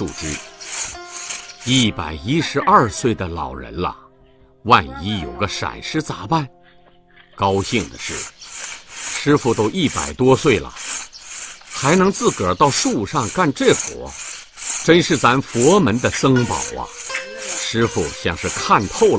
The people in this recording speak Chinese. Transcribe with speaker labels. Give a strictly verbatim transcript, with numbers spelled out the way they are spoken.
Speaker 1: 树枝。一百一十二岁的老人了，万一有个闪失咋办？高兴的是，师傅都一百多岁了，还能自个儿到树上干这活，真是咱佛门的僧宝啊！师傅像是看透了